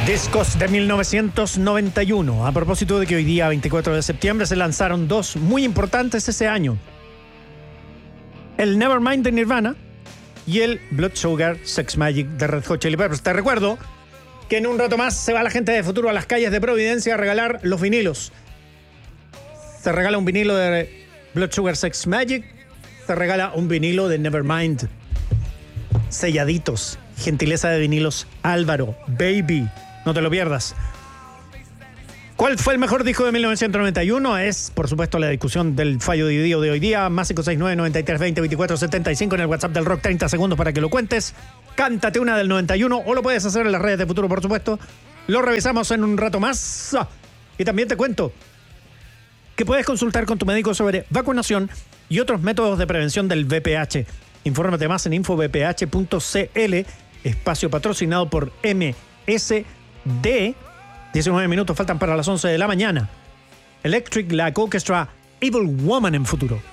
Discos de 1991. A propósito de que hoy día, 24 de septiembre, se lanzaron dos muy importantes ese año. El Nevermind de Nirvana y el Blood Sugar Sex Magik de Red Hot Chili Peppers. Te recuerdo que en un rato más se va la gente de Futuro a las calles de Providencia a regalar los vinilos. Se regala un vinilo de Blood Sugar Sex Magik, se regala un vinilo de Nevermind. Selladitos. Gentileza de Vinilos Álvaro, baby. No te lo pierdas. ¿Cuál fue el mejor disco de 1991? Es, por supuesto, la discusión del fallo dividido de hoy día. Más 569-9320-2475 en el WhatsApp del Rock. 30 segundos para que lo cuentes. Cántate una del 91 o lo puedes hacer en las redes de Futuro, por supuesto. Lo revisamos en un rato más. Y también te cuento que puedes consultar con tu médico sobre vacunación y otros métodos de prevención del VPH. Infórmate más en infovph.cl. Espacio patrocinado por MSD. 19 minutos faltan para las 11 de la mañana. Electric Light Orchestra, Evil Woman en Futuro.